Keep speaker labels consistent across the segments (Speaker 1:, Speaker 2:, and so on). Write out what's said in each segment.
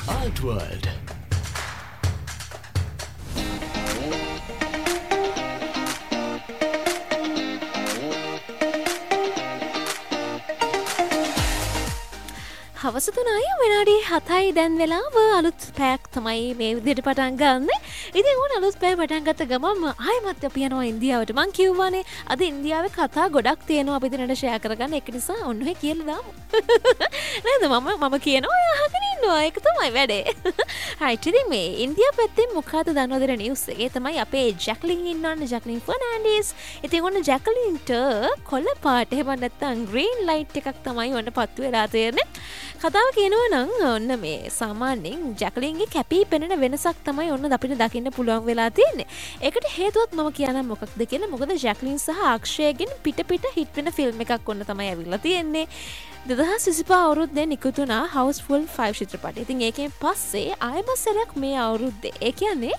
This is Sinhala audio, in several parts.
Speaker 1: Art World.
Speaker 2: හවස 3යි විනාඩි 7යි දැන් වෙලාව අලුත් පැයක් තමයි මේ විදිහට පටන් ගන්න. ඉතින් ඕන අලුත් පැය පටන් ගත්ත ගමන් ආයෙමත් අපි යනවා ඉන්දියාවට. මං කිව්වානේ අද ඉන්දියාවේ කතා ගොඩක් තියෙනවා අපි දෙන්නට ෂෙයා කරගන්න. ඒක නිසා ඔන්න ඔය කියලා දාමු. නේද මම කියනවා ඔය අහගෙන ඉන්නවා. ඒක තමයි වැඩේ. right ඉතින් මේ ඉන්දියාව පැත්තෙන් මොකද දන්නවද නිවුස් එක? ඒ තමයි අපේ ජැක්ලින් ඉන්නවනේ ජැක්ලින් ෆර්නෑන්ඩිස්. ඉතින් ඔන්න ජැක්ලින්ට කොළ පාට එහෙම නැත්නම් ග්‍රීන් ලයිට් එකක් තමයි ඔන්න පත්තු වෙලා තියෙන්නේ. කතාව කියනවා නම් ඔන්න මේ සාමාන්‍යයෙන් ජැක්ලින්ගේ කැපී පෙනෙන වෙනසක් තමයි ඔන්න අපිට දකින්න පුළුවන් වෙලා තියෙන්නේ. ඒකට හේතුවත් මම කියන්නම් මොකක්ද කියලා. මොකද ජැක්ලින් සහ අක්ෂයගෙන් පිට හිට් වෙන ෆිල්ම් එකක් ඔන්න තමයි ඇවිල්ලා තියෙන්නේ. 2025 අවුරුද්දේ නිකුත් වුණා හවුස්ෆුල් 5 චිත්‍රපටය. ඉතින් ඒකෙන් පස්සේ ආයෙත් සැරයක් මේ අවුරුද්දේ. ඒ කියන්නේ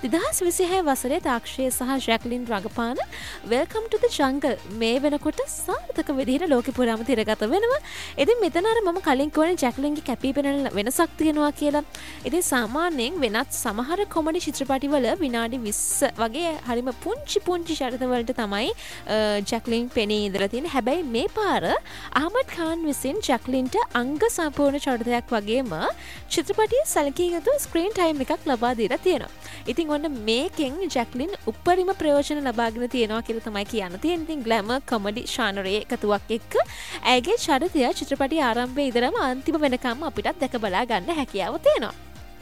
Speaker 2: 2026 වසරේ තාක්ෂය සහ ජැක්ලින් රඟපාන වෙල්කම් ටු ද ජංගල් මේ වෙනකොට සාර්ථක විදිහට ලෝකෙ පුරාම තිරගත වෙනවා. ඉතින් මෙතන අර මම කලින් කිව්වනේ ජැක්ලින්ගේ කැපී පෙනෙන වෙනසක් තියෙනවා කියලා. ඉතින් සාමාන්‍යයෙන් වෙනත් සමහර කොමඩි චිත්‍රපටිවල විනාඩි 20 වගේ හරිම පුංචි චරිතවලට තමයි ජැක්ලින් පෙනී ඉඳලා තියෙන්නේ. හැබැයි මේ පාර අහමඩ් ખાන් විසින් ජැක්ලින්ට අංග සම්පූර්ණ චරිතයක් වගේම චිත්‍රපටියේ සැලකිය යුතු ස්ක්‍රීන් ටයිම් එකක් ලබා දීලා තියෙනවා. ඉතින් ඔන්න මේකෙන් ජැක්ලින් උපරිම ප්‍රයෝජන ලබාගෙන තියෙනවා කියලා තමයි කියන්න තියෙන්නේ. ඉතින් ග්ලැමර් කොමඩි ශානරයේ එකතුවක් එක්ක ඇයගේ චරිතය චිත්‍රපටියේ ආරම්භයේ ඉඳලම අන්තිම වෙනකම් අපිට දැක බලා ගන්න හැකියාව තියෙනවා.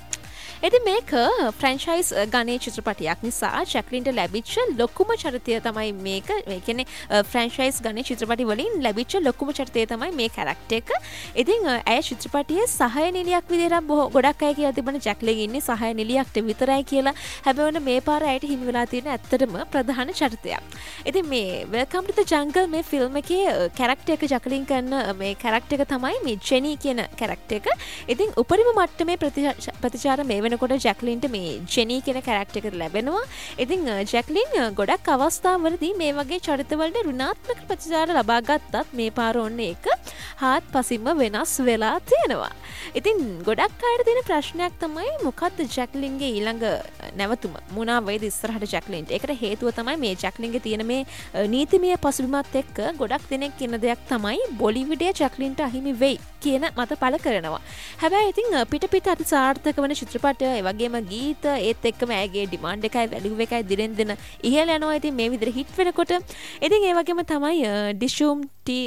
Speaker 2: ඉතින් මේක ෆ්‍රැන්චයිස් ගණේ චිත්‍රපටයක් නිසා ජැක්ලින්ට ලැබිච්ච ලොකුම චරිතය තමයි මේක. ඒ කියන්නේ ෆ්‍රැන්චයිස් ගණේ චිත්‍රපටි වලින් ලැබිච්ච ලොකුම චරිතය තමයි මේ කැරක්ටර් එක. ඉතින් ඇය චිත්‍රපටියේ සහාය නිලියක් විදිහට ගොඩක් අය කියලා තිබුණ ජැක්ලින් ඉන්නේ සහාය නිලියක්ට විතරයි කියලා. හැබැයි මේ පාර ඇයට හිමි වෙලා තියෙන ඇත්තටම ප්‍රධාන චරිතයක්. ඉතින් මේ වෙල්කම් ටු ද ජංගල් මේ ෆිල්ම් එකේ කැරක්ටර් එක ජැක්ලින් කරන මේ කැරක්ටර් එක තමයි මේ ජෙනි කියන කැරක්ටර් එක. ඉතින් උපරිම මට්ටමේ ප්‍රතිචාර මේ කොට ජැක්ලින්ට මේ ජෙනී කියන කැරක්ටර් එකට ලැබෙනවා. ඉතින් ජැක්ලින් ගොඩක් අවස්ථාවලදී මේ වගේ චරිතවලට ඍණාත්මක ප්‍රතිචාර ලබා ගත්තත් මේ පාර ඔන්න ඒක හාත්පසින්ම වෙනස් වෙලා තියෙනවා. ඉතින් ගොඩක් අයට තියෙන ප්‍රශ්නයක් තමයි මොකද්ද ජැක්ලින්ගේ ඊළඟ නැවතුම මොනවා වේද ඉස්සරහට ජැක්ලින්ට. ඒකට හේතුව තමයි මේ ජැක්ලින්ගේ තියෙන මේ නීතිමය පසුබිමත් එක්ක ගොඩක් දෙනෙක් කියන දෙයක් තමයි බොලිවුඩයේ ජැක්ලින්ට අහිමි වෙයි කියන මත පළ කරනවා. හැබැයි ඉතින් පිට අති සාර්ථක වන චිත්‍රපට ඒ වගේම ගීත ඒත් එක්කම ඇගේ ඩිමාන්ඩ් එකයි වැලියු එකයි දිනෙන් දින ඉහළ යනවා. ඉතින් මේ විදිහට හිට් වෙනකොට ඉතින් ඒ වගේම තමයි ඩිෂුම්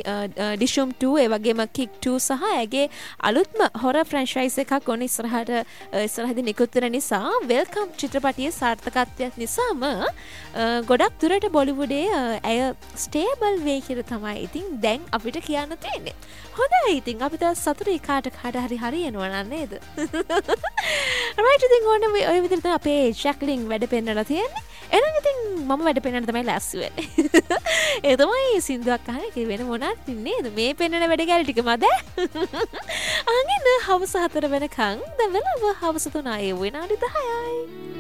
Speaker 2: 2 ඒ වගේම කික් 2 සහ ඇගේ අලුත්ම හොරර් ෆ්‍රැන්චයිස් එකක් ඔන්න ඉස්සරහදී නිකුත් වෙන නිසා වෙල්කම් චිත්‍රපටියේ සාර්ථකත්වයක් නිසාම ගොඩක් දුරට බොලිවුඩේ ඇය ස්ටේබල් වෙයි කියලා තමයි ඉතින් දැන් අපිට කියන්න තියෙන්නේ. හොඳයි ඉතින් අපි තව සතුටුයි කාට හරි යනවා නේද? right ඉතින් ඕන ඔය විදිහට අපේ ජැක්ලින් වැඩ පෙන්නලා තියෙන්නේ. එහෙනම් ඉතින් මම වැඩ පෙන්නන්න තමයි ලෑස්ති වෙන්නේ. ඒ තමයි සින්දුවක් අහන එක වෙන මොනවත් නේද? මේ පෙන්නන වැඩ ගැල ටික මද? අහගෙන හවස 4 වෙනකන් දැන් වෙලාව හවස 3 විනාඩි 10යි.